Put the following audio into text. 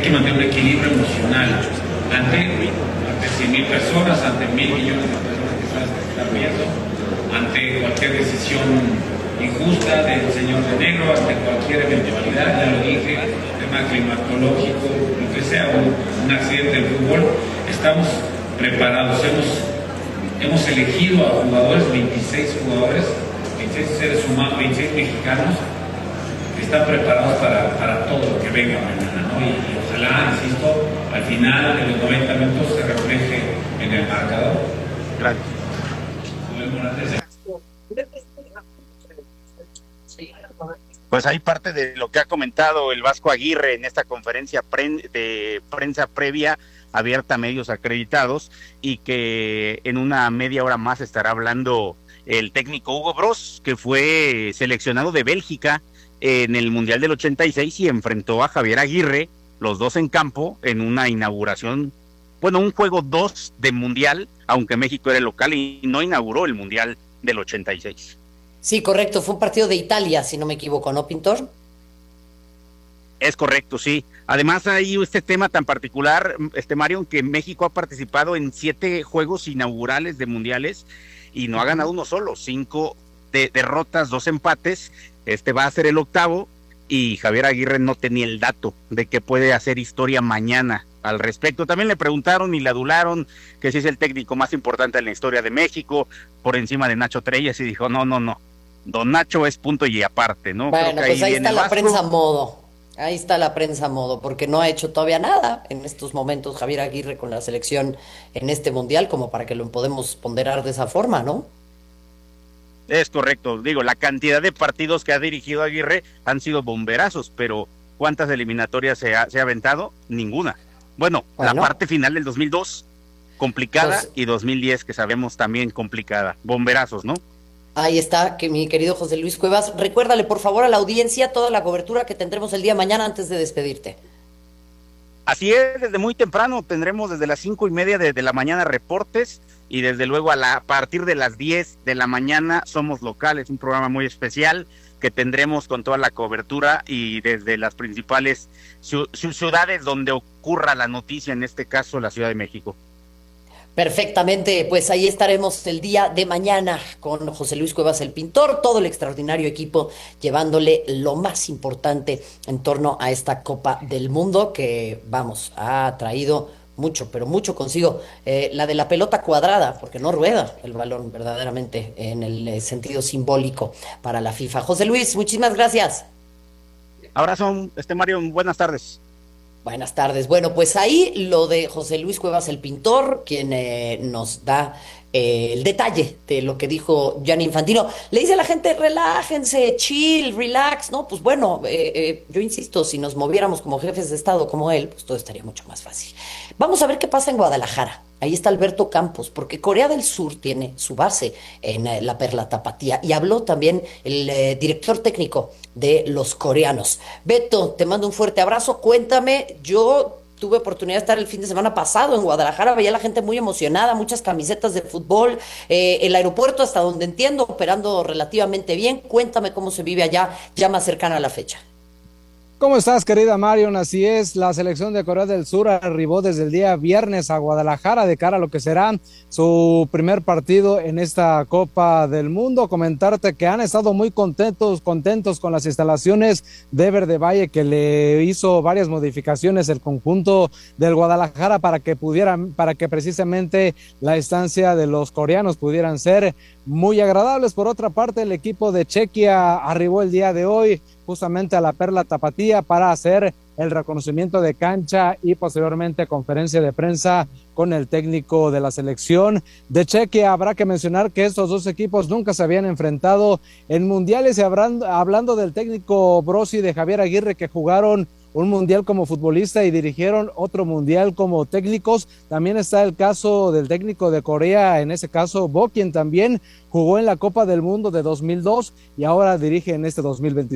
que mantener un equilibrio emocional ante 100,000 personas, ante 1,000,000,000 de personas que están viendo, ante cualquier decisión injusta del señor de negro, ante cualquier eventualidad, ya lo dije, tema climatológico, lo que sea, un accidente del fútbol. Estamos preparados, hemos elegido a jugadores, 26 jugadores, 26 seres humanos, 26 mexicanos, que están preparados para todo lo que venga mañana, ¿no? Y ojalá, insisto, al final de los 90 minutos se refleje en el marcador. Gracias. Pues hay parte de lo que ha comentado el Vasco Aguirre en esta conferencia de prensa previa abierta a medios acreditados, y que en una media hora más estará hablando el técnico Hugo Broos, que fue seleccionado de Bélgica en el Mundial del 86 y enfrentó a Javier Aguirre, los dos en campo, en una inauguración, bueno, un juego 2 de Mundial, aunque México era el local y no inauguró el Mundial del 86. Sí, correcto, fue un partido de Italia, si no me equivoco, ¿no, Pintor? Es correcto, sí. Además hay este tema tan particular, Mario, que México ha participado en 7 juegos inaugurales de mundiales y no ha ganado uno solo, 5 derrotas, 2 empates. Este va a ser el 8º, y Javier Aguirre no tenía el dato de que puede hacer historia mañana al respecto. También le preguntaron y le adularon que si es el técnico más importante en la historia de México, por encima de Nacho Treyes, y dijo, no, don Nacho es punto y aparte, ¿no? Bueno, pues ahí está la prensa a modo. Ahí está la prensa a modo, porque no ha hecho todavía nada en estos momentos Javier Aguirre con la selección en este mundial, como para que lo podemos ponderar de esa forma, ¿no? Es correcto, digo, la cantidad de partidos que ha dirigido Aguirre han sido bomberazos, pero ¿cuántas eliminatorias se ha aventado? Ninguna. Bueno, la parte final del 2002, complicada, pues, y 2010, que sabemos también complicada. Bomberazos, ¿no? Ahí está, que mi querido José Luis Cuevas. Recuérdale, por favor, a la audiencia toda la cobertura que tendremos el día de mañana antes de despedirte. Así es, desde muy temprano tendremos desde las 5:30 de la mañana reportes, y desde luego a partir de las 10 de la mañana Somos Locales, un programa muy especial que tendremos con toda la cobertura y desde las principales ciudades donde ocurra la noticia, en este caso la Ciudad de México. Perfectamente, pues ahí estaremos el día de mañana con José Luis Cuevas el Pintor, todo el extraordinario equipo llevándole lo más importante en torno a esta Copa del Mundo que, vamos, ha traído mucho, pero mucho consigo. La de la pelota cuadrada, porque no rueda el balón verdaderamente en el sentido simbólico para la FIFA. José Luis, muchísimas gracias. Abrazo, Mario, buenas tardes. Buenas tardes. Bueno, pues ahí lo de José Luis Cuevas el Pintor, quien nos da el detalle de lo que dijo Gianni Infantino. Le dice a la gente, relájense, chill, relax, ¿no? Pues bueno, yo insisto, si nos moviéramos como jefes de Estado como él, pues todo estaría mucho más fácil. Vamos a ver qué pasa en Guadalajara. Ahí está Alberto Campos, porque Corea del Sur tiene su base en la Perla Tapatía, y habló también el director técnico de los coreanos. Beto, te mando un fuerte abrazo. Cuéntame, yo tuve oportunidad de estar el fin de semana pasado en Guadalajara, veía a la gente muy emocionada, muchas camisetas de fútbol, el aeropuerto, hasta donde entiendo, operando relativamente bien. Cuéntame cómo se vive allá, ya más cercana a la fecha. ¿Cómo estás, querida Marion? Así es, la selección de Corea del Sur arribó desde el día viernes a Guadalajara de cara a lo que será su primer partido en esta Copa del Mundo. Comentarte que han estado muy contentos con las instalaciones de Verde Valle, que le hizo varias modificaciones el conjunto del Guadalajara para que precisamente la estancia de los coreanos pudieran ser muy agradables. Por otra parte, el equipo de Chequia arribó el día de hoy justamente a la Perla Tapatía para hacer el reconocimiento de cancha y posteriormente conferencia de prensa con el técnico de la selección de Chequia. Habrá que mencionar que estos dos equipos nunca se habían enfrentado en mundiales, y hablando del técnico Brosi, de Javier Aguirre, que jugaron un mundial como futbolista y dirigieron otro mundial como técnicos. También está el caso del técnico de Corea, en ese caso Bo, quien también jugó en la Copa del Mundo de 2002 y ahora dirige en este 2023.